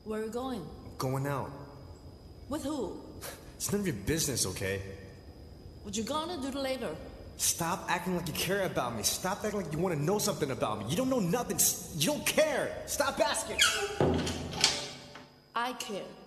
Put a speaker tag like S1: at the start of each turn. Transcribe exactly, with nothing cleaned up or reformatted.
S1: Where are you going?
S2: I'm going out.
S1: With who?
S2: It's none of your business, okay?
S1: What you gonna do later?
S2: Stop acting like you care about me. Stop acting like you want to know something about me. You don't know nothing. You don't care. Stop asking.
S1: I care.